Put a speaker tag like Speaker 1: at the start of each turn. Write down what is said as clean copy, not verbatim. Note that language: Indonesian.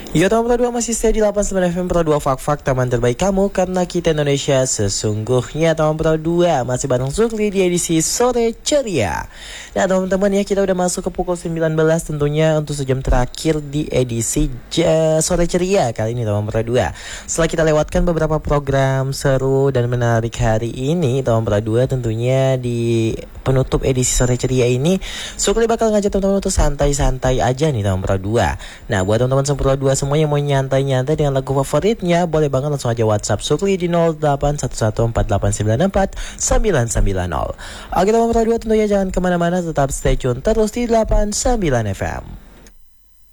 Speaker 1: Ya teman Pro 2 masih stay di 89 FM Pro 2 Fak-Fak teman terbaik kamu karena kita Indonesia sesungguhnya. Teman Pro 2 masih bareng Sukli di edisi Sore Ceria. Nah teman-teman ya, kita udah masuk ke pukul 19 tentunya untuk sejam terakhir di edisi Sore Ceria kali ini teman Pro 2. Setelah kita lewatkan beberapa program seru dan menarik hari ini teman Pro 2, tentunya di penutup edisi Sore Ceria ini Sukli bakal ngajak teman-teman untuk santai-santai aja nih teman Pro 2. Nah buat teman-teman Pro 2 semuanya mau nyantai-nyantai dengan lagu favoritnya, boleh banget langsung aja WhatsApp Sukli di 0811488990. Oke teman Pro 2, tentunya jangan kemana-mana, tetap stay tune terus di 89 FM.